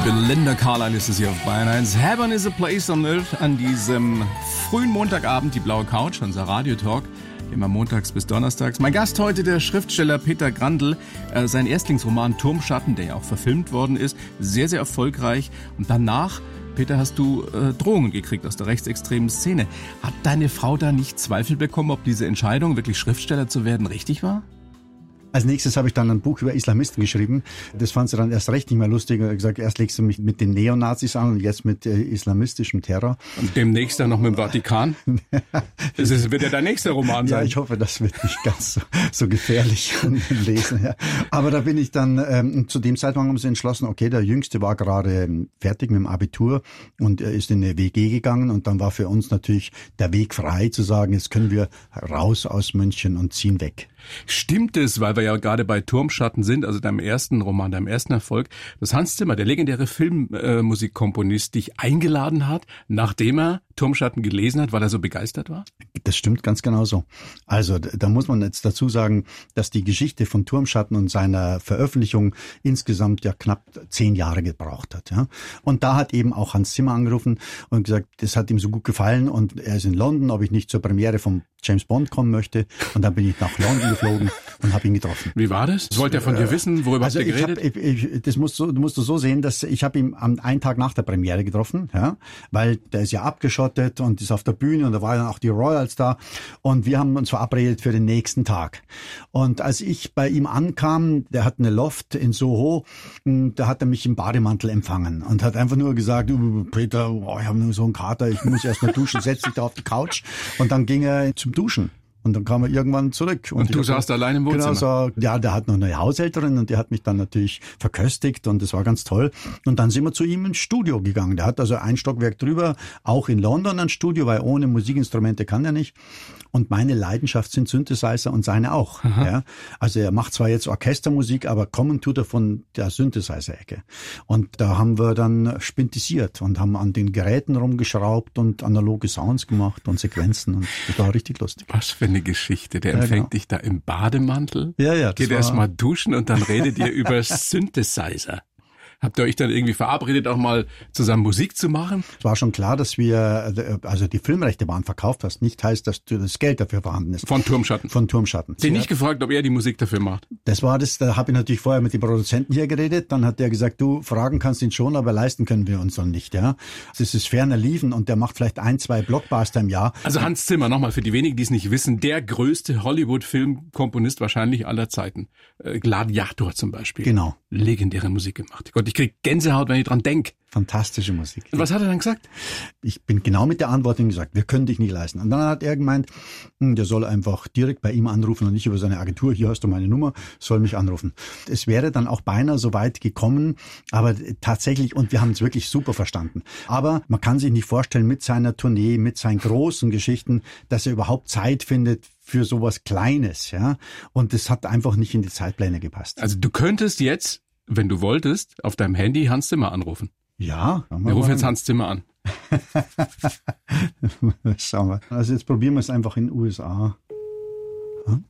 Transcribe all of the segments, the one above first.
Belinda Carlisle ist es hier auf Bayern 1. Heaven is a place on earth an diesem frühen Montagabend, die blaue Couch, unser Radiotalk, immer montags bis donnerstags. Mein Gast heute, der Schriftsteller Peter Grandl, sein Erstlingsroman Turmschatten, der ja auch verfilmt worden ist, sehr, sehr erfolgreich. Und danach, Peter, hast du Drohungen gekriegt aus der rechtsextremen Szene. Hat deine Frau da nicht Zweifel bekommen, ob diese Entscheidung, wirklich Schriftsteller zu werden, richtig war? Als nächstes habe ich dann ein Buch über Islamisten geschrieben. Das fand sie dann erst recht nicht mehr lustig. Ich habe gesagt, erst legst du mich mit den Neonazis an und jetzt mit islamistischem Terror. Und demnächst dann noch mit dem Vatikan? Das wird ja dein nächster Roman sein. Ja, ich hoffe, das wird nicht ganz so gefährlich lesen. Ja. Aber da bin ich dann, zu dem Zeitpunkt haben wir uns entschlossen, okay, der Jüngste war gerade fertig mit dem Abitur und er ist in eine WG gegangen und dann war für uns natürlich der Weg frei zu sagen, jetzt können wir raus aus München und ziehen weg. Stimmt es, weil wir ja gerade bei Turmschatten sind, also deinem ersten Roman, deinem ersten Erfolg, dass Hans Zimmer, der legendäre Filmmusikkomponist, dich eingeladen hat, nachdem er Turmschatten gelesen hat, weil er so begeistert war? Das stimmt ganz genau so. Also da muss man jetzt dazu sagen, dass die Geschichte von Turmschatten und seiner Veröffentlichung insgesamt ja knapp 10 Jahre gebraucht hat. Ja. Und da hat eben auch Hans Zimmer angerufen und gesagt, das hat ihm so gut gefallen und er ist in London, ob ich nicht zur Premiere vom James Bond kommen möchte. Und dann bin ich nach London geflogen und habe ihn getroffen. Wie war das? Wollte er von dir wissen? Worüber habt ihr geredet? Das musst du so sehen, dass ich habe ihn einen Tag nach der Premiere getroffen, ja, weil der ist ja abgeschottet und ist auf der Bühne und da waren dann auch die Royals da und wir haben uns verabredet für den nächsten Tag. Und als ich bei ihm ankam, der hat eine Loft in Soho, da hat er mich im Bademantel empfangen und hat einfach nur gesagt, Peter, ich habe nur so einen Kater, ich muss erst mal duschen, setz dich da auf die Couch. Und dann ging er zum Duschen. Und dann kam er irgendwann zurück. Und du saßt allein im Wohnzimmer? Genau, so, ja, der hat noch eine Haushälterin und die hat mich dann natürlich verköstigt und das war ganz toll. Und dann sind wir zu ihm ins Studio gegangen. Der hat also ein Stockwerk drüber, auch in London ein Studio, weil ohne Musikinstrumente kann er nicht. Und meine Leidenschaft sind Synthesizer und seine auch. Ja. Also er macht zwar jetzt Orchestermusik, aber kommen tut er von der Synthesizer-Ecke. Und da haben wir dann spintisiert und haben an den Geräten rumgeschraubt und analoge Sounds gemacht und Sequenzen. Und das war richtig lustig. Was für eine Geschichte. Der empfängt dich da im Bademantel. Ja. Geht erst mal duschen und dann redet ihr über Synthesizer. Habt ihr euch dann irgendwie verabredet, auch mal zusammen Musik zu machen? Es war schon klar, dass also die Filmrechte waren verkauft, was nicht heißt, dass das Geld dafür vorhanden ist. Von Turmschatten? Von Turmschatten. Den nicht gefragt, ob er die Musik dafür macht? Da habe ich natürlich vorher mit dem Produzenten hier geredet, dann hat der gesagt, du, fragen kannst ihn schon, aber leisten können wir uns dann nicht, ja. Das ist ferner liefen und der macht vielleicht 1, 2 Blockbuster im Jahr. Also Hans Zimmer, nochmal für die wenigen, die es nicht wissen, der größte Hollywood-Filmkomponist wahrscheinlich aller Zeiten. Gladiator zum Beispiel. Genau. Legendäre Musik gemacht. Gott, ich krieg Gänsehaut, wenn ich dran denke. Fantastische Musik. Und was hat er dann gesagt? Ich bin genau mit der Antwort gesagt, wir können dich nicht leisten. Und dann hat er gemeint, der soll einfach direkt bei ihm anrufen und nicht über seine Agentur. Hier hast du meine Nummer, soll mich anrufen. Es wäre dann auch beinahe so weit gekommen, aber tatsächlich, und wir haben es wirklich super verstanden. Aber man kann sich nicht vorstellen, mit seiner Tournee, mit seinen großen Geschichten, dass er überhaupt Zeit findet für sowas Kleines, ja. Und das hat einfach nicht in die Zeitpläne gepasst. Also du könntest jetzt, wenn du wolltest, auf deinem Handy Hans Zimmer anrufen. Ja. Wir rufen jetzt Hans Zimmer an. Schauen wir. Also jetzt probieren wir es einfach in den USA. Hm?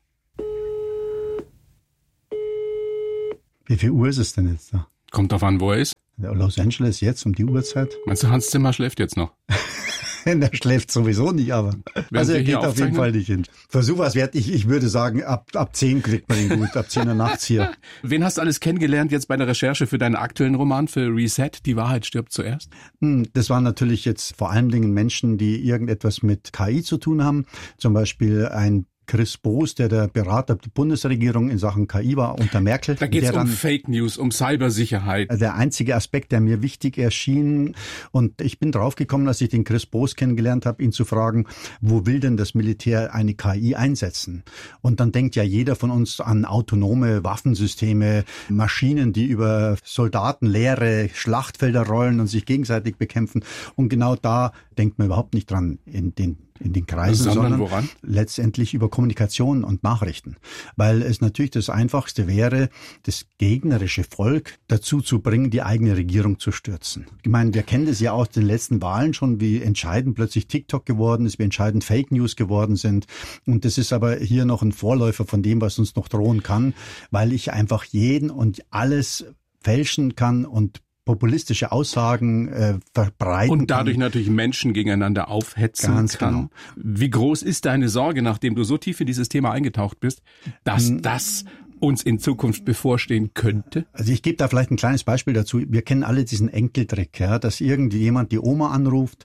Wie viel Uhr ist es denn jetzt da? Kommt drauf an, wo er ist. Los Angeles jetzt um die Uhrzeit? Meinst du, Hans Zimmer schläft jetzt noch? Der schläft sowieso nicht, aber also er geht auf jeden Fall nicht hin. Versuch was wert. Ich würde sagen, ab 10 kriegt man ihn gut, ab 10 Uhr nachts hier. Wen hast du alles kennengelernt jetzt bei der Recherche für deinen aktuellen Roman, für Reset, Die Wahrheit stirbt zuerst? Das waren natürlich jetzt vor allen Dingen Menschen, die irgendetwas mit KI zu tun haben. Zum Beispiel ein Chris Boos, der Berater der Bundesregierung in Sachen KI war unter Merkel. Da geht es um Fake News, um Cybersicherheit. Der einzige Aspekt, der mir wichtig erschien, und ich bin draufgekommen, als ich den Chris Boos kennengelernt habe, ihn zu fragen, wo will denn das Militär eine KI einsetzen? Und dann denkt ja jeder von uns an autonome Waffensysteme, Maschinen, die über Soldaten leere Schlachtfelder rollen und sich gegenseitig bekämpfen. Und genau da denkt man überhaupt nicht dran in den Kreisen, sondern woran? Letztendlich über Kommunikation und Nachrichten. Weil es natürlich das Einfachste wäre, das gegnerische Volk dazu zu bringen, die eigene Regierung zu stürzen. Ich meine, wir kennen das ja aus den letzten Wahlen schon, wie entscheidend plötzlich TikTok geworden ist, wie entscheidend Fake News geworden sind. Und das ist aber hier noch ein Vorläufer von dem, was uns noch drohen kann, weil ich einfach jeden und alles fälschen kann und populistische Aussagen verbreiten und dadurch natürlich Menschen gegeneinander aufhetzen Ganz kann. genau. Wie groß ist deine Sorge, nachdem du so tief in dieses Thema eingetaucht bist, dass das uns in Zukunft bevorstehen könnte? Also ich gebe da vielleicht ein kleines Beispiel dazu. Wir kennen alle diesen Enkeltrick, ja, dass irgendjemand die Oma anruft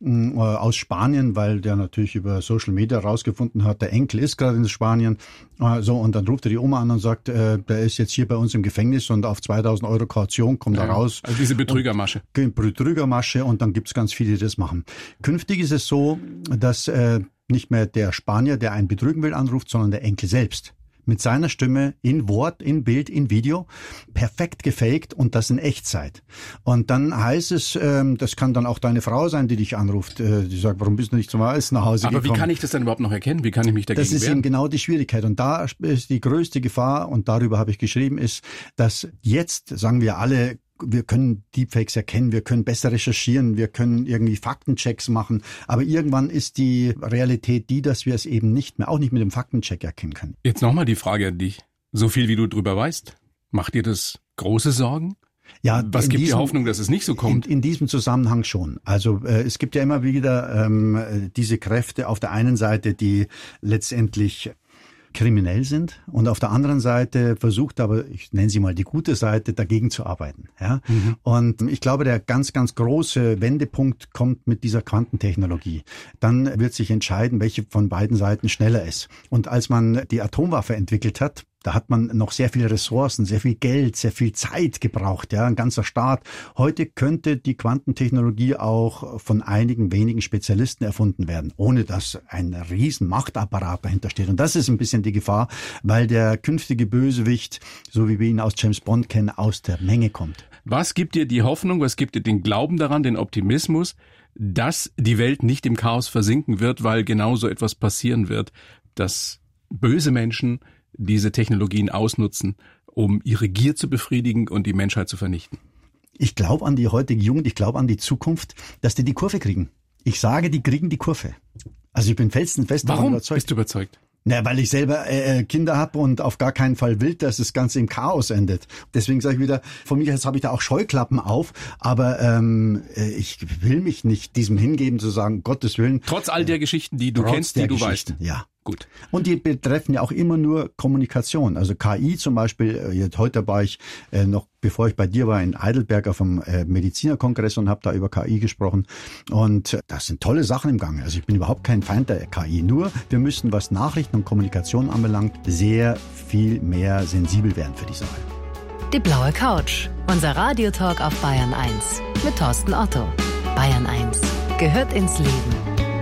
aus Spanien, weil der natürlich über Social Media rausgefunden hat, der Enkel ist gerade in Spanien. Und dann ruft er die Oma an und sagt, der ist jetzt hier bei uns im Gefängnis und auf 2.000 € Kaution kommt er raus. Also diese Betrügermasche. Betrügermasche, und dann gibt's ganz viele, die das machen. Künftig ist es so, dass nicht mehr der Spanier, der einen betrügen will, anruft, sondern der Enkel selbst. Mit seiner Stimme in Wort, in Bild, in Video, perfekt gefaked, und das in Echtzeit. Und dann heißt es, das kann dann auch deine Frau sein, die dich anruft, die sagt, warum bist du nicht zum Essen nach Hause gekommen? Aber wie kann ich das dann überhaupt noch erkennen? Wie kann ich mich dagegen wehren? Das ist eben genau die Schwierigkeit. Und da ist die größte Gefahr, und darüber habe ich geschrieben, ist, dass jetzt, sagen wir alle, wir können Deepfakes erkennen, wir können besser recherchieren, wir können irgendwie Faktenchecks machen, aber irgendwann ist die Realität die, dass wir es eben nicht mehr, auch nicht mit dem Faktencheck erkennen können. Jetzt nochmal die Frage an dich. So viel wie du drüber weißt, macht dir das große Sorgen? Ja, was gibt dir Hoffnung, dass es nicht so kommt? In diesem Zusammenhang schon. Also es gibt ja immer wieder diese Kräfte auf der einen Seite, die letztendlich kriminell sind, und auf der anderen Seite versucht aber, ich nenne sie mal die gute Seite, dagegen zu arbeiten. Ja? Und ich glaube, der ganz, ganz große Wendepunkt kommt mit dieser Quantentechnologie. Dann wird sich entscheiden, welche von beiden Seiten schneller ist. Und als man die Atomwaffe entwickelt hat, da hat man noch sehr viele Ressourcen, sehr viel Geld, sehr viel Zeit gebraucht, ja, ein ganzer Staat. Heute könnte die Quantentechnologie auch von einigen wenigen Spezialisten erfunden werden, ohne dass ein riesen Machtapparat dahinter steht. Und das ist ein bisschen die Gefahr, weil der künftige Bösewicht, so wie wir ihn aus James Bond kennen, aus der Menge kommt. Was gibt dir die Hoffnung, was gibt dir den Glauben daran, den Optimismus, dass die Welt nicht im Chaos versinken wird, weil genau so etwas passieren wird, dass böse Menschen diese Technologien ausnutzen, um ihre Gier zu befriedigen und die Menschheit zu vernichten? Ich glaube an die heutige Jugend, ich glaube an die Zukunft, dass die Kurve kriegen. Ich sage, die kriegen die Kurve. Also ich bin felsenfest davon überzeugt. Warum bist du überzeugt? Na, weil ich selber Kinder habe und auf gar keinen Fall will, dass das Ganze im Chaos endet. Deswegen sage ich wieder, von mir aus habe ich da auch Scheuklappen auf, aber ich will mich nicht diesem hingeben zu sagen, Gottes Willen. Trotz all der Geschichten, die du kennst, die du weißt. Ja. Gut. Und die betreffen ja auch immer nur Kommunikation. Also KI zum Beispiel, heute war ich noch, bevor ich bei dir war, in Heidelberg auf dem Medizinerkongress und habe da über KI gesprochen. Und das sind tolle Sachen im Gange. Also ich bin überhaupt kein Feind der KI. Nur wir müssen, was Nachrichten und Kommunikation anbelangt, sehr viel mehr sensibel werden für die Sache. Die blaue Couch. Unser Radiotalk auf Bayern 1 mit Thorsten Otto. Bayern 1 gehört ins Leben.